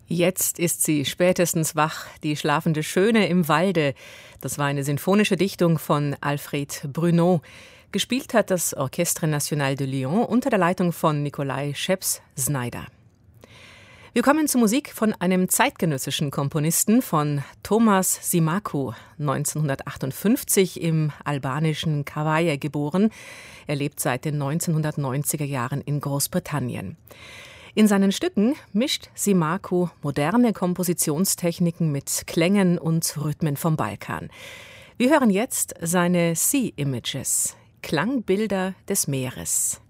Jetzt ist sie spätestens wach, die schlafende Schöne im Walde. Das war eine sinfonische Dichtung von Alfred Bruneau. Gespielt hat das Orchestre National de Lyon unter der Leitung von Nikolai Scheps-Znaider. Wir kommen zur Musik von einem zeitgenössischen Komponisten, von Thomas Zimacu, 1958 im albanischen Kavaje geboren. Er lebt seit den 1990er Jahren in Großbritannien. In seinen Stücken mischt Zimacu moderne Kompositionstechniken mit Klängen und Rhythmen vom Balkan. Wir hören jetzt seine Sea Images, Klangbilder des Meeres.